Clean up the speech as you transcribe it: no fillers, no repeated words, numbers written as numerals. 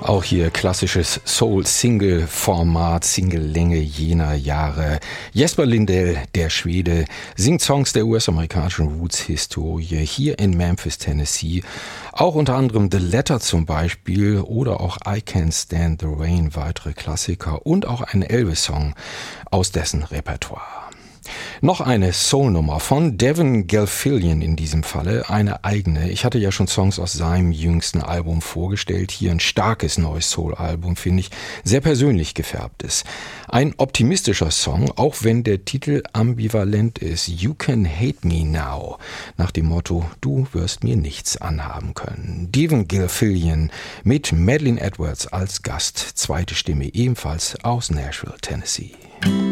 Auch hier klassisches Soul-Single-Format, Single-Länge jener Jahre. Jesper Lindell, der Schwede, singt Songs der US-amerikanischen Roots-Historie hier in Memphis, Tennessee. Auch unter anderem The Letter zum Beispiel oder auch I Can't Stand the Rain, weitere Klassiker und auch ein Elvis-Song aus dessen Repertoire. Noch eine Soul-Nummer von Devin Gilfillian in diesem Falle, eine eigene. Ich hatte ja schon Songs aus seinem jüngsten Album vorgestellt. Hier ein starkes neues Soul-Album, finde ich, sehr persönlich gefärbt ist. Ein optimistischer Song, auch wenn der Titel ambivalent ist. You Can Hate Me Now, nach dem Motto, du wirst mir nichts anhaben können. Devin Gilfillian mit Madeline Edwards als Gast, zweite Stimme ebenfalls aus Nashville, Tennessee.